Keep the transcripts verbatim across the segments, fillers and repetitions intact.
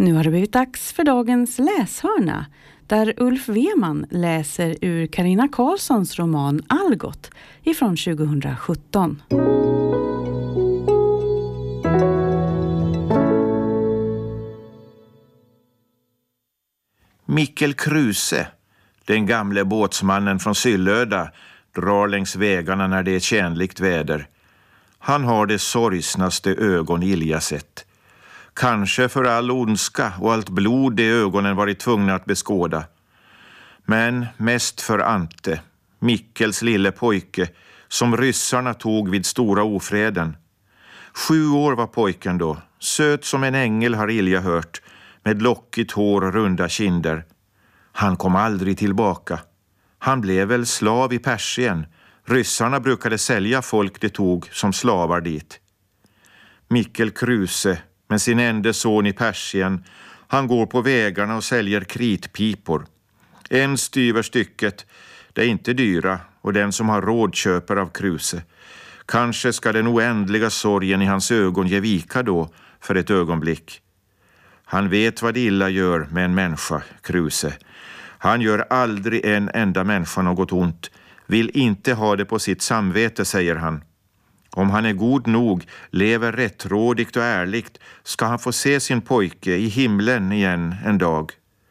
Nu har det blivit dags för dagens läshörna, där Ulf Weman läser ur Carina Karlssons roman Algot ifrån tjugohundrasjutton. Mikkel Kruse, den gamle båtsmannen från Syllöda, drar längs vägarna när det är tjänligt väder. Han har det sorgsnaste ögon Ilja sett. Kanske för all ondska och allt blod de ögonen varit tvungna att beskåda. Men mest för Ante, Mikkels lille pojke, som ryssarna tog vid stora ofreden. Sju år var pojken då, söt som en ängel har Ilja hört, med lockigt hår och runda kinder. Han kom aldrig tillbaka. Han blev väl slav i Persien. Ryssarna brukade sälja folk de tog som slavar dit. Mikkel Kruse, med sin enda son i Persien, han går på vägarna och säljer kritpipor. En styver stycket, det är inte dyra, och den som har råd köper av Kruse. Kanske ska den oändliga sorgen i hans ögon ge vika då för ett ögonblick. Han vet vad illa gör med en människa, Kruse. Han gör aldrig en enda människa något ont, vill inte ha det på sitt samvete, säger han. Om han är god nog, lever rättrådigt och ärligt, ska han få se sin pojke i himlen igen en dag.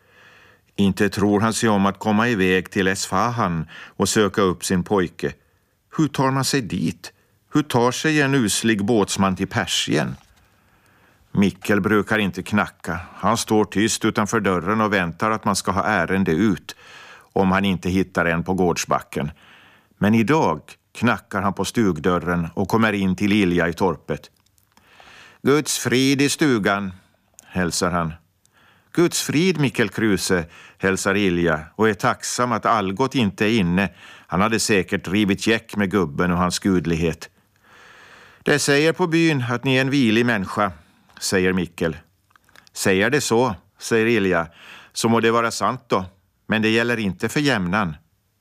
Inte tror han sig om att komma iväg till Esfahan och söka upp sin pojke. Hur tar man sig dit? Hur tar sig en uslig båtsman till Persien? Mikkel brukar inte knacka. Han står tyst utanför dörren och väntar att man ska ha ärende ut, om han inte hittar en på gårdsbacken. Men idag knackar han på stugdörren och kommer in till Ilja i torpet. Guds frid i stugan, hälsar han. Guds frid, Mikkel Kruse, hälsar Ilja och är tacksam att Algot inte är inne. Han hade säkert rivit jäck med gubben och hans gudlighet. Det säger på byn att ni är en vilig människa, säger Mikkel. Säger det så, säger Ilja, så må det vara sant då. Men det gäller inte för jämnan.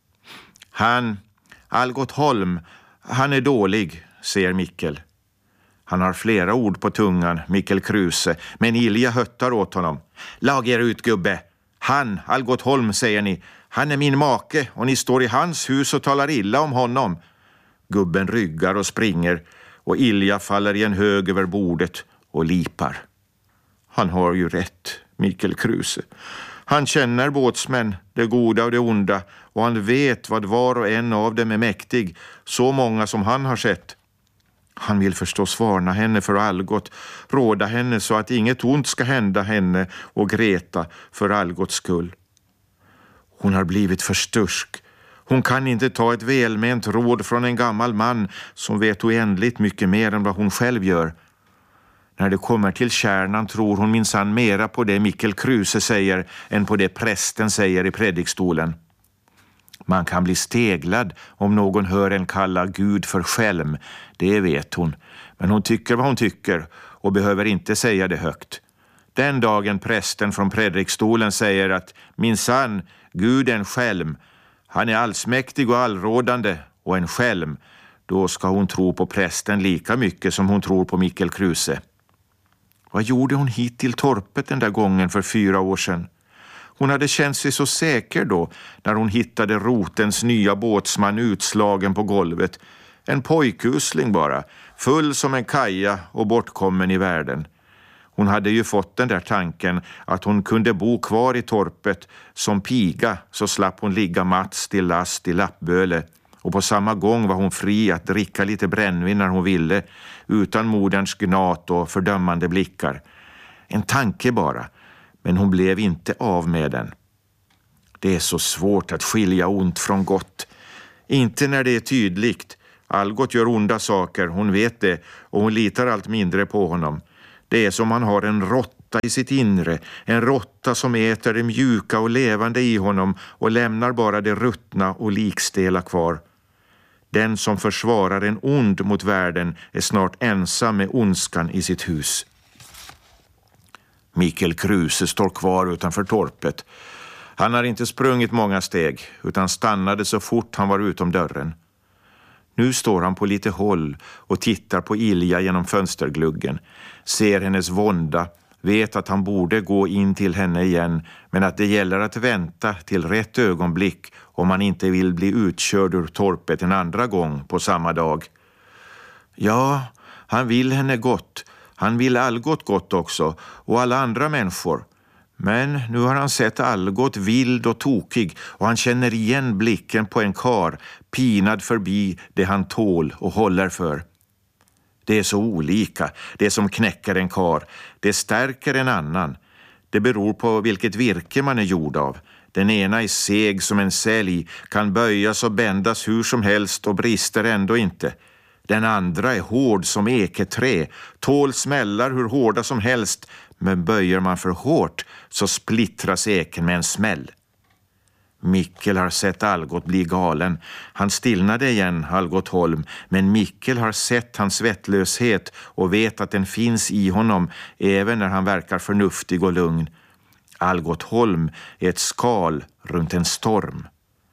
Han, Algot Holm, han är dålig, säger Mikkel. Han har flera ord på tungan, Mikkel Kruse, men Ilja höttar åt honom. Lag er ut, gubbe. Han, Algot Holm, säger ni. Han är min make och ni står i hans hus och talar illa om honom. Gubben ryggar och springer och Ilja faller i en hög över bordet och lipar. Han har ju rätt, Mikkel Kruse. Han känner båtsmän, det goda och det onda, och han vet vad var och en av dem är mäktig, så många som han har sett. Han vill förstås varna henne för Algot, råda henne så att inget ont ska hända henne och Greta för Algots skull. Hon har blivit förstursk. Hon kan inte ta ett välment råd från en gammal man som vet oändligt mycket mer än vad hon själv gör. När det kommer till kärnan tror hon minsann mera på det Mikkel Kruse säger än på det prästen säger i predikstolen. Man kan bli steglad om någon hör en kalla Gud för skälm, det vet hon. Men hon tycker vad hon tycker och behöver inte säga det högt. Den dagen prästen från predikstolen säger att minsann, Gud är en skälm, han är allsmäktig och allrådande och en skälm, då ska hon tro på prästen lika mycket som hon tror på Mikkel Kruse. Vad gjorde hon hit till torpet den där gången för fyra år sedan? Hon hade känt sig så säker då när hon hittade Rotens nya båtsman utslagen på golvet. En pojkusling bara, full som en kaja och bortkommen i världen. Hon hade ju fått den där tanken att hon kunde bo kvar i torpet som piga, så slapp hon ligga mats till last i Lappböle. Och på samma gång var hon fri att dricka lite brännvin när hon ville, utan moderns gnat och fördömande blickar. En tanke bara, men hon blev inte av med den. Det är så svårt att skilja ont från gott. Inte när det är tydligt. Algot gör onda saker, hon vet det, och hon litar allt mindre på honom. Det är som han har en råtta i sitt inre, en råtta som äter det mjuka och levande i honom och lämnar bara det ruttna och likstela kvar. Den som försvarar en ond mot världen är snart ensam med ondskan i sitt hus. Mikkel Kruse står kvar utanför torpet. Han har inte sprungit många steg utan stannade så fort han var utom dörren. Nu står han på lite håll och tittar på Ilja genom fönstergluggen, ser hennes vånda, vet att han borde gå in till henne igen, men att det gäller att vänta till rätt ögonblick om man inte vill bli utkörd ur torpet en andra gång på samma dag. Ja, han vill henne gott. Han vill Algot gott också, och alla andra människor. Men nu har han sett Algot vild och tokig, och han känner igen blicken på en kar, pinad förbi det han tål och håller för. Det är så olika, det som knäcker en kar. Det stärker en annan. Det beror på vilket virke man är gjord av. Den ena är seg som en sälj, kan böjas och bändas hur som helst och brister ändå inte. Den andra är hård som eketrä, tål smällar hur hårda som helst, men böjer man för hårt så splittras eken med en smäll. Mikkel har sett Algot bli galen. Han stillnade igen, Algot Holm, men Mikkel har sett hans svettlöshet och vet att den finns i honom även när han verkar förnuftig och lugn. Algot Holm är ett skal runt en storm.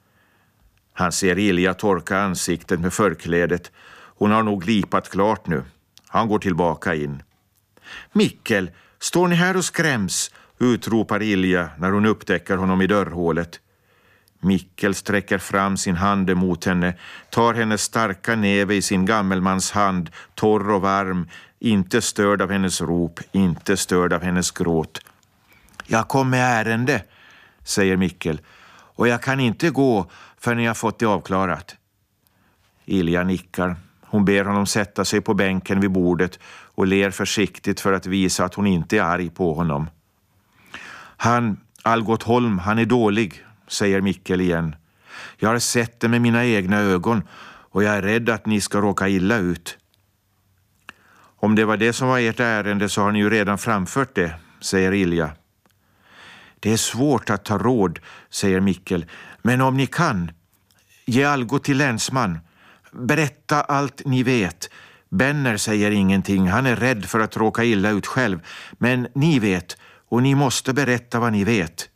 Han ser Ilja torka ansiktet med förklädet. Hon har nog lipat klart nu. Han går tillbaka in. Mikkel, står ni här och skräms? Utropar Ilja när hon upptäcker honom i dörrhålet. Mikkel sträcker fram sin hand emot henne, tar hennes starka näve i sin gammelmans hand, torr och varm, inte störd av hennes rop, inte störd av hennes gråt. Jag kom med ärende, säger Mikkel, och jag kan inte gå förrän jag fått det avklarat. Ilja nickar. Hon ber honom sätta sig på bänken vid bordet och ler försiktigt för att visa att hon inte är arg på honom. Han, Algot Holm, han är dålig, säger Mikkel igen. Jag har sett det med mina egna ögon och jag är rädd att ni ska råka illa ut. Om det var det som var ert ärende så har ni ju redan framfört det, säger Ilja. Det är svårt att ta råd, säger Mikkel, men om ni kan, ge Algot till länsman. Berätta allt ni vet. Benner säger ingenting, han är rädd för att råka illa ut själv, men ni vet, och ni måste berätta vad ni vet.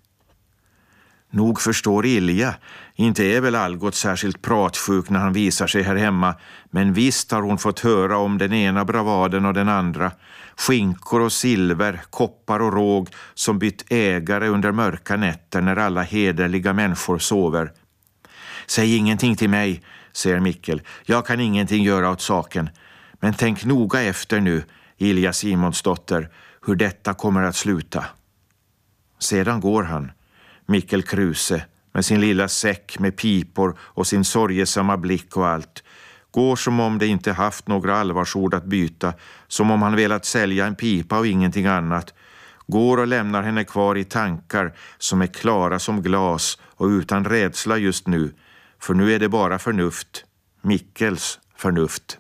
Nog förstår Ilja, inte är väl Algot särskilt pratsjuk när han visar sig här hemma, men visst har hon fått höra om den ena bravaden och den andra. Skinkor och silver, koppar och råg som bytt ägare under mörka nätter när alla hederliga människor sover. Säg ingenting till mig, säger Mikkel. Jag kan ingenting göra åt saken. Men tänk noga efter nu, Ilja Simonsdotter, hur detta kommer att sluta. Sedan går han, Mikkel Kruse, med sin lilla säck med pipor och sin sorgesamma blick och allt. Går som om det inte haft några allvarsord att byta, som om han velat sälja en pipa och ingenting annat. Går och lämnar henne kvar i tankar som är klara som glas och utan rädsla just nu. För nu är det bara förnuft, Mikkels förnuft.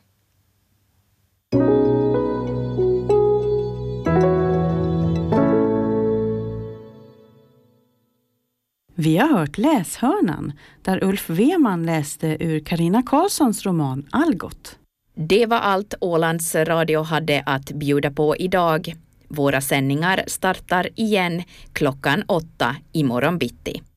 Vi har hört Läshörnan, där Ulf Weman läste ur Carina Karlssons roman Algot. Det var allt Ålands Radio hade att bjuda på idag. Våra sändningar startar igen klockan åtta imorgon bitti.